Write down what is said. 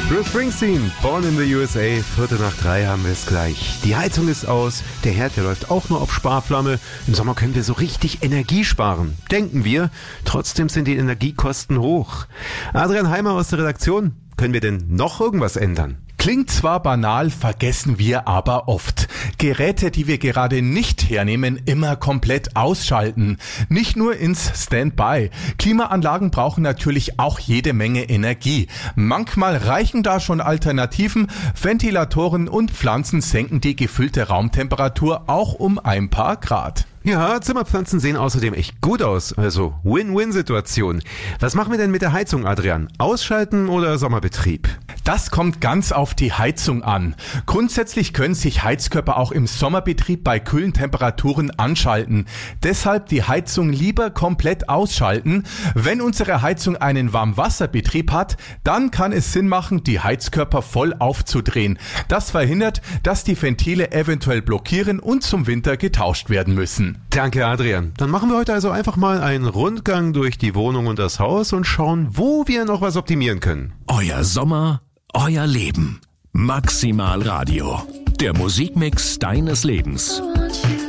Bruce Springsteen, Born in the USA, 2:45 haben wir es gleich. Die Heizung ist aus, der Herd, der läuft auch nur auf Sparflamme. Im Sommer können wir so richtig Energie sparen, denken wir. Trotzdem sind die Energiekosten hoch. Adrian Heimer aus der Redaktion, können wir denn noch irgendwas ändern? Klingt zwar banal, vergessen wir aber oft. Geräte, die wir gerade nicht hernehmen, immer komplett ausschalten. Nicht nur ins Standby. Klimaanlagen brauchen natürlich auch jede Menge Energie. Manchmal reichen da schon Alternativen. Ventilatoren und Pflanzen senken die gefüllte Raumtemperatur auch um ein paar Grad. Ja, Zimmerpflanzen sehen außerdem echt gut aus. Also Win-Win-Situation. Was machen wir denn mit der Heizung, Adrian? Ausschalten oder Sommerbetrieb? Das kommt ganz auf die Heizung an. Grundsätzlich können sich Heizkörper auch im Sommerbetrieb bei kühlen Temperaturen anschalten. Deshalb die Heizung lieber komplett ausschalten. Wenn unsere Heizung einen Warmwasserbetrieb hat, dann kann es Sinn machen, die Heizkörper voll aufzudrehen. Das verhindert, dass die Ventile eventuell blockieren und zum Winter getauscht werden müssen. Danke, Adrian. Dann machen wir heute also einfach mal einen Rundgang durch die Wohnung und das Haus und schauen, wo wir noch was optimieren können. Euer Sommer, euer Leben. Maximal Radio. Der Musikmix deines Lebens.